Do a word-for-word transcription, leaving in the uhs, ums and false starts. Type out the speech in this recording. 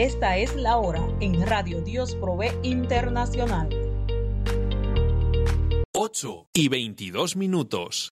Esta es la hora en Radio Dios Provee Internacional. ocho y veintidós minutos.